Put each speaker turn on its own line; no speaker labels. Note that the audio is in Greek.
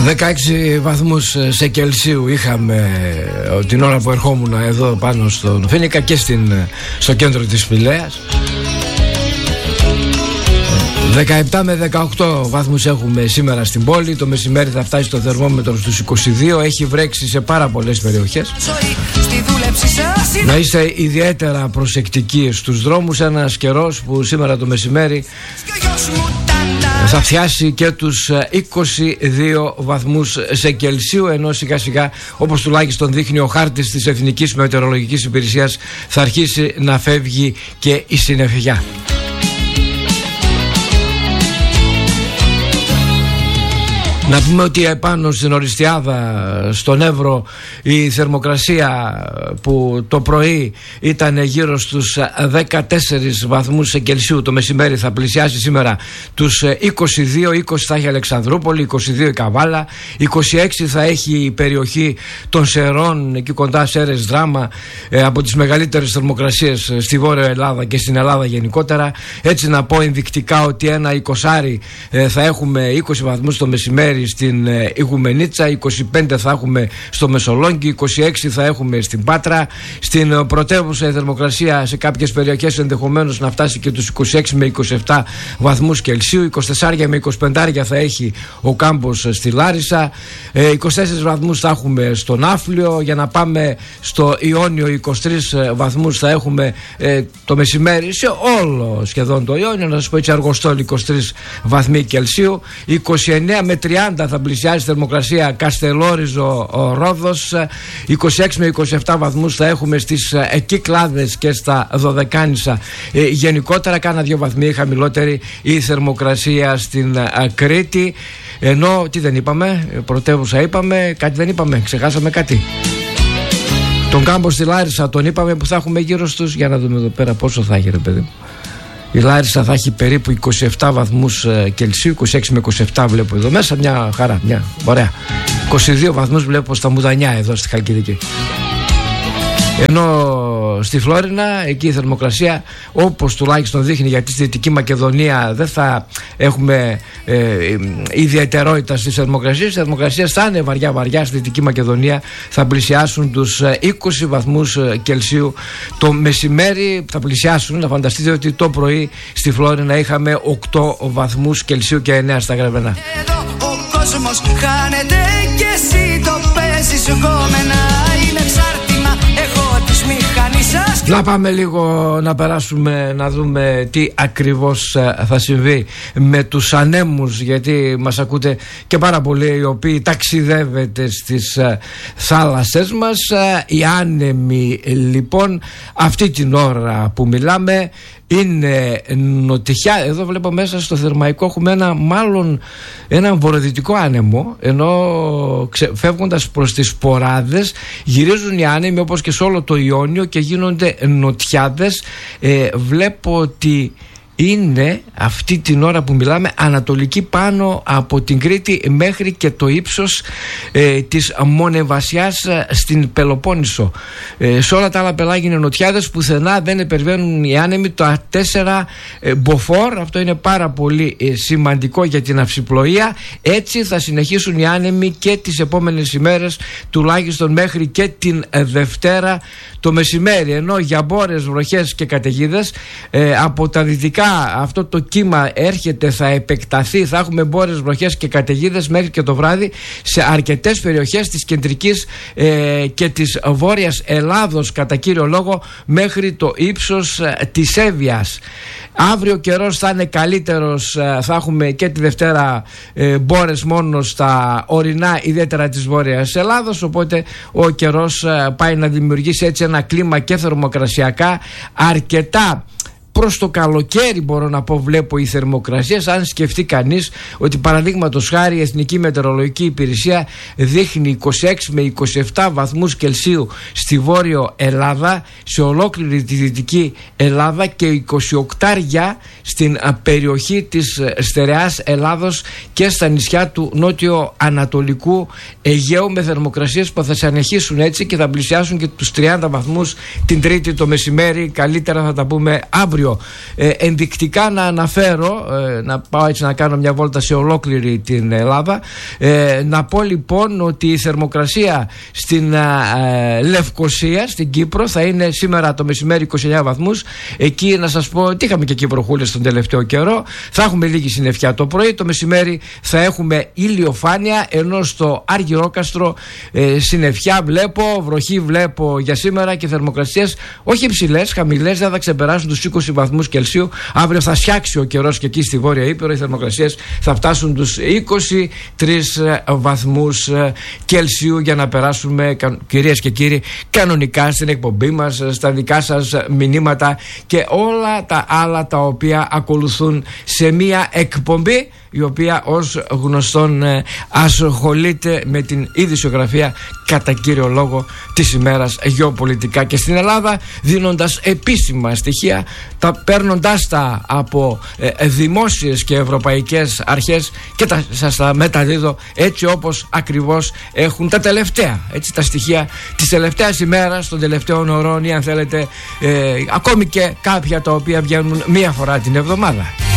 16 βαθμούς σε Κελσίου είχαμε την ώρα που ερχόμουν εδώ πάνω στον Φοίνικα και στο κέντρο της Πηλαίας. 17 με 18 βαθμούς έχουμε σήμερα στην πόλη. Το μεσημέρι θα φτάσει το θερμόμετρο στους 22. Έχει βρέξει σε πάρα πολλές περιοχές. Να είστε ιδιαίτερα προσεκτικοί στους δρόμους. Ένας καιρός που σήμερα το μεσημέρι θα φτιάσει και τους 22 βαθμούς σε Κελσίου, ενώ σιγά σιγά, όπως τουλάχιστον δείχνει ο χάρτης της Εθνικής Μετεωρολογικής Υπηρεσίας, θα αρχίσει να φεύγει και η συννεφιά. Να πούμε ότι επάνω στην Οριστιάδα, στον Εύρο, η θερμοκρασία που το πρωί ήταν γύρω στους 14 βαθμούς σε Κελσίου, το μεσημέρι θα πλησιάσει σήμερα τους 22. 20 θα έχει Αλεξανδρούπολη, 22 η Καβάλα, 26 θα έχει η περιοχή των Σερών, εκεί κοντά Σέρες Δράμα, από τις μεγαλύτερες θερμοκρασίες στη Βόρεια Ελλάδα και στην Ελλάδα γενικότερα. Έτσι να πω ενδεικτικά ότι ένα 20 θα έχουμε 20 βαθμούς το μεσημέρι στην Ιγουμενίτσα, 25 θα έχουμε στο Μεσολόγγι, 26 θα έχουμε στην Πάτρα. Στην πρωτεύουσα η θερμοκρασία σε κάποιες περιοχές ενδεχομένως να φτάσει και τους 26 με 27 βαθμούς Κελσίου. 24 με 25 θα έχει ο Κάμπος στη Λάρισα, 24 βαθμούς θα έχουμε στον Άφλιο. Για να πάμε στο Ιόνιο, 23 βαθμούς θα έχουμε το μεσημέρι σε όλο σχεδόν το Ιόνιο. Να σας πω έτσι, Αργοστόλ 23 βαθμοί Κελσίου. 29 με 30 θα πλησιάζει θερμοκρασία Καστελόριζο, Ρόδος. 26 με 27 βαθμούς θα έχουμε στις Κυκλάδες και στα Δωδεκάνησα. Γενικότερα κάνα 2 βαθμοί χαμηλότερη η θερμοκρασία στην Κρήτη. Ενώ τι δεν είπαμε, πρωτεύουσα είπαμε, κάτι δεν είπαμε, ξεχάσαμε κάτι. Τον Κάμπο στη Λάρισα τον είπαμε, που θα έχουμε γύρω στους, για να δούμε εδώ πέρα πόσο θα έχει, ρε παιδί μου. Η Λάρισα θα έχει περίπου 27 βαθμούς Κελσίου, 26 με 27 βλέπω εδώ μέσα, μια χαρά, μια ωραία. 22 βαθμούς βλέπω στα Μουδανιά εδώ στη Χαλκιδική. Ενώ στη Φλόρινα, εκεί η θερμοκρασία, όπως τουλάχιστον δείχνει, γιατί στη Δυτική Μακεδονία δεν θα έχουμε ιδιαιτερότητα στις θερμοκρασίες. Οι θερμοκρασίες θα είναι βαριά στη Δυτική Μακεδονία, θα πλησιάσουν τους 20 βαθμούς Κελσίου το μεσημέρι. Θα πλησιάσουν, να φανταστείτε ότι το πρωί στη Φλόρινα είχαμε 8 βαθμούς Κελσίου και 9 στα Γραβενά.
Εδώ ο κόσμος χάνεται και εσύ το παίζεις κόμενα. Είναι εξάρτημα, έχω τις μηχανές σας.
Να πάμε λίγο να περάσουμε να δούμε τι ακριβώς θα συμβεί με τους ανέμους, γιατί μας ακούτε και πάρα πολλοί οι οποίοι ταξιδεύετε στις θάλασσες μας. Οι άνεμοι λοιπόν αυτή την ώρα που μιλάμε είναι νοτιχιά. Εδώ βλέπω μέσα στο Θερμαϊκό έχουμε έναν βορειοδυτικό άνεμο, ενώ φεύγοντας προς τις Ποράδες γυρίζουν οι άνεμοι όπως και σε όλο το Ιόνιο και γίνονται νοτιάδες. Βλέπω ότι είναι αυτή την ώρα που μιλάμε ανατολική πάνω από την Κρήτη μέχρι και το ύψος της Μονεβασιάς στην Πελοπόννησο. Σε όλα τα άλλα πελάγια είναι νοτιάδες, πουθενά δεν υπερβαίνουν οι άνεμοι το 4 μποφόρ. Αυτό είναι πάρα πολύ σημαντικό για την αυσιπλοεία. Έτσι θα συνεχίσουν οι άνεμοι και τις επόμενες ημέρες, τουλάχιστον μέχρι και την Δευτέρα το μεσημέρι, ενώ για μπόρες, βροχές και καταιγίδες από τα δυτικά αυτό το κύμα έρχεται, θα επεκταθεί, θα έχουμε μπόρες, βροχές και καταιγίδες μέχρι και το βράδυ σε αρκετές περιοχές της κεντρικής και της βόρειας Ελλάδος, κατά κύριο λόγο μέχρι το ύψος της Εύβοιας. Αύριο ο καιρός θα είναι καλύτερος, θα έχουμε και τη Δευτέρα μπόρες μόνο στα ορεινά, ιδιαίτερα της Βόρειας Ελλάδος, οπότε ο καιρός πάει να δημιουργήσει έτσι ένα κλίμα και θερμοκρασιακά αρκετά προς το καλοκαίρι, μπορώ να πω, βλέπω οι θερμοκρασίες. Αν σκεφτεί κανείς ότι παραδείγματος χάρη η Εθνική Μετεωρολογική Υπηρεσία δείχνει 26 με 27 βαθμούς Κελσίου στη Βόρειο Ελλάδα, σε ολόκληρη τη Δυτική Ελλάδα, και 28 στην περιοχή της στερεάς Ελλάδος και στα νησιά του νότιο-ανατολικού Αιγαίου, με θερμοκρασίες που θα συνεχίσουν έτσι και θα πλησιάσουν και τους 30 βαθμούς την Τρίτη το μεσημέρι. Καλύτερα θα τα πούμε αύριο Κέλσιο. Ενδεικτικά να αναφέρω, να πάω έτσι να κάνω μια βόλτα σε ολόκληρη την Ελλάδα, να πω λοιπόν ότι η θερμοκρασία στην Λευκοσία, στην Κύπρο, θα είναι σήμερα το μεσημέρι 29 βαθμούς. Εκεί να σας πω ότι είχαμε και Κυπροχούλες τον τελευταίο καιρό. Θα έχουμε λίγη συννεφιά το πρωί, το μεσημέρι θα έχουμε ηλιοφάνεια, ενώ στο Αργυρόκαστρο συννεφιά βλέπω, βροχή βλέπω για σήμερα και θερμοκρασίες όχι υψηλές, χαμηλές, δεν θα ξεπεράσουν τους 20 βαθμούς Κελσίου. Αύριο θα σιάξει ο καιρός και εκεί στη Βόρεια Ήπειρο οι θερμοκρασίες θα φτάσουν τους 23 βαθμούς Κελσίου, για να περάσουμε, κυρίες και κύριοι, κανονικά στην εκπομπή μας, στα δικά σας μηνύματα και όλα τα άλλα τα οποία ακολουθούν σε μία εκπομπή η οποία ως γνωστόν ασχολείται με την ειδησιογραφία κατά κύριο λόγο της ημέρας γεωπολιτικά και στην Ελλάδα, δίνοντας επίσημα στοιχεία, παίρνοντας τα από δημόσιες και ευρωπαϊκές αρχές και σας τα μεταδίδω έτσι όπως ακριβώς έχουν τα τελευταία, έτσι, τα στοιχεία της τελευταίας ημέρας, των τελευταίων ωρών, ή αν θέλετε ακόμη και κάποια τα οποία βγαίνουν μία φορά την εβδομάδα.